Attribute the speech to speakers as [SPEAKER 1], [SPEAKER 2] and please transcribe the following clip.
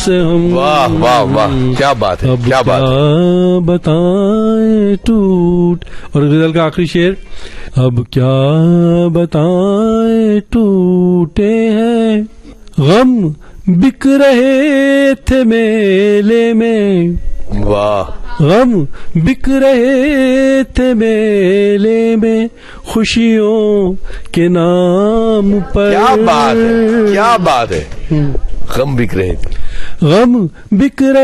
[SPEAKER 1] से हम।
[SPEAKER 2] वाह वाह वाह, क्या बात है, क्या बात है।
[SPEAKER 1] बताएं टूट, और गजल का आखिरी शेर, अब क्या बताएं टूटे हैं गम बिक रहे थे मेले में।
[SPEAKER 2] वाह,
[SPEAKER 1] गम बिक रहे थे मेले में खुशियों के नाम पर।
[SPEAKER 2] क्या बात है, क्या बात है। गम बिक रहे थे,
[SPEAKER 1] गम बिक रहे